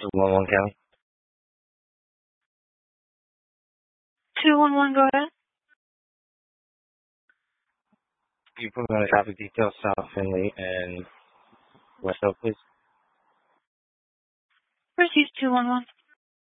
211 County. 211, go ahead. Can you put me on the traffic detail, South Finley and West Oak, please? Proceed 211.